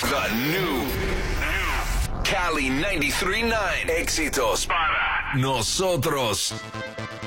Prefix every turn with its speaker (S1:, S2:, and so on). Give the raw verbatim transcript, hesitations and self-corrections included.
S1: The new Cali noventa y tres punto nueve. Éxitos para nosotros.